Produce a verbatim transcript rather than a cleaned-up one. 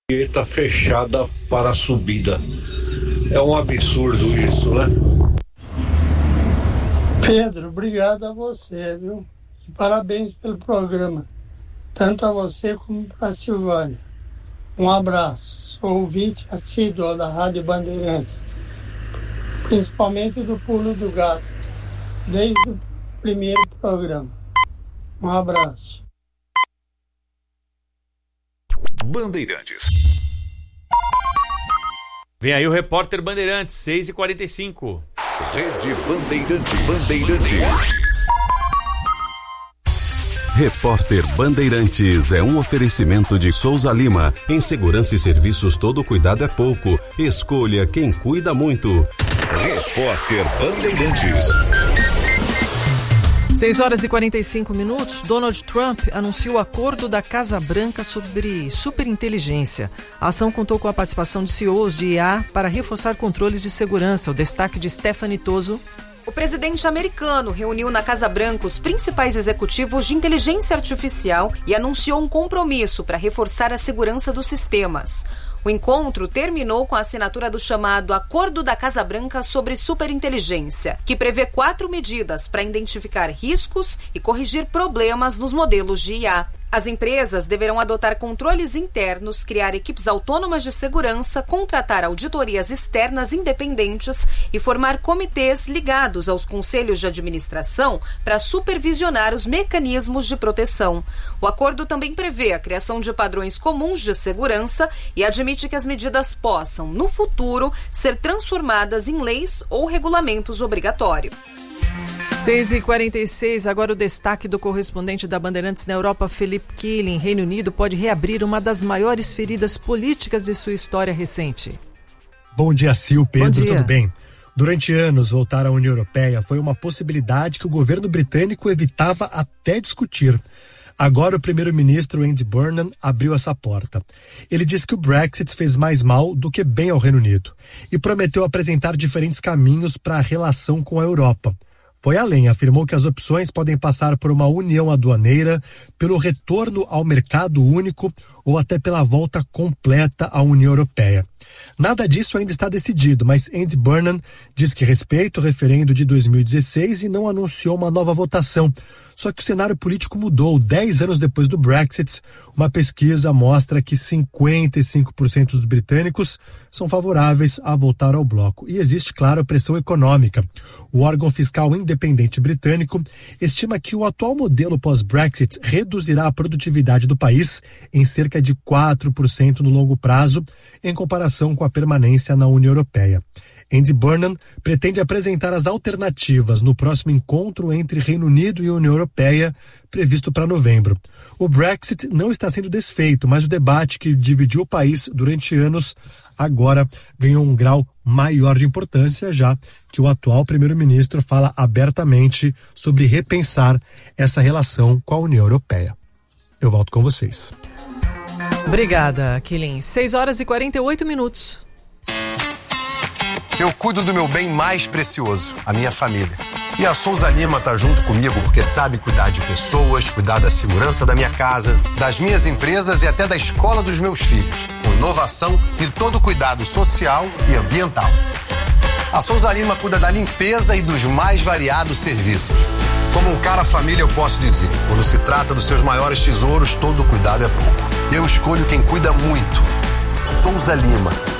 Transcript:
Está fechada para a subida. É um absurdo isso, né? Pedro, obrigado a você, viu? E parabéns pelo programa, tanto a você como para a Silvânia. Um abraço. Sou ouvinte assíduo da Rádio Bandeirantes, principalmente do Pulo do Gato, desde o primeiro programa. Um abraço. Bandeirantes. Vem aí o repórter Bandeirantes, seis e quarenta e cinco. Rede Bandeirantes. Bandeirantes. Repórter Bandeirantes é um oferecimento de Souza Lima. Em segurança e serviços, todo cuidado é pouco. Escolha quem cuida muito. Repórter Bandeirantes. seis horas e quarenta e cinco minutos, Donald Trump anunciou o acordo da Casa Branca sobre superinteligência. A ação contou com a participação de C E Os de I A para reforçar controles de segurança. O destaque de Stephanie Toso. O presidente americano reuniu na Casa Branca os principais executivos de inteligência artificial e anunciou um compromisso para reforçar a segurança dos sistemas. O encontro terminou com a assinatura do chamado Acordo da Casa Branca sobre Superinteligência, que prevê quatro medidas para identificar riscos e corrigir problemas nos modelos de I A. As empresas deverão adotar controles internos, criar equipes autônomas de segurança, contratar auditorias externas independentes e formar comitês ligados aos conselhos de administração para supervisionar os mecanismos de proteção. O acordo também prevê a criação de padrões comuns de segurança e admite que as medidas possam, no futuro, ser transformadas em leis ou regulamentos obrigatórios. seis e quarenta e seis, agora o destaque do correspondente da Bandeirantes na Europa, Felipe Killing. Reino Unido pode reabrir uma das maiores feridas políticas de sua história recente. Bom dia, Sil, Pedro, Bom dia. Tudo bem? Durante anos, voltar à União Europeia foi uma possibilidade que o governo britânico evitava até discutir. Agora o primeiro-ministro Andy Burnham abriu essa porta. Ele disse que o Brexit fez mais mal do que bem ao Reino Unido e prometeu apresentar diferentes caminhos para a relação com a Europa. Foi além, afirmou que as opções podem passar por uma união aduaneira, pelo retorno ao mercado único ou até pela volta completa à União Europeia. Nada disso ainda está decidido, mas Andy Burnham diz que respeita o referendo de dois mil e dezesseis e não anunciou uma nova votação. Só que o cenário político mudou. Dez anos depois do Brexit, uma pesquisa mostra que cinquenta e cinco por cento dos britânicos são favoráveis a voltar ao bloco. E existe, claro, pressão econômica. O órgão fiscal independente britânico estima que o atual modelo pós-Brexit reduzirá a produtividade do país em cerca de quatro por cento no longo prazo, em comparação com a permanência na União Europeia. Andy Burnham pretende apresentar as alternativas no próximo encontro entre Reino Unido e União Europeia, previsto para novembro. O Brexit não está sendo desfeito, mas o debate que dividiu o país durante anos agora ganhou um grau maior de importância, já que o atual primeiro-ministro fala abertamente sobre repensar essa relação com a União Europeia. Eu volto com vocês. Obrigada, Killing. seis horas e quarenta e oito minutos. Eu cuido do meu bem mais precioso, a minha família. E a Souza Lima tá junto comigo porque sabe cuidar de pessoas, cuidar da segurança da minha casa, das minhas empresas e até da escola dos meus filhos, com inovação e todo cuidado social e ambiental. A Souza Lima cuida da limpeza e dos mais variados serviços. Como um cara família, eu posso dizer, quando se trata dos seus maiores tesouros, todo cuidado é pouco. Eu escolho quem cuida muito. Souza Lima.